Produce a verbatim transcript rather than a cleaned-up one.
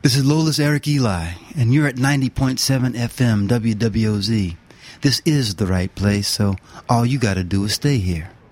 This is Lola's Eric Eli, and you're at ninety point seven F M W W O Z. This is the right place, so all you gotta do is stay here.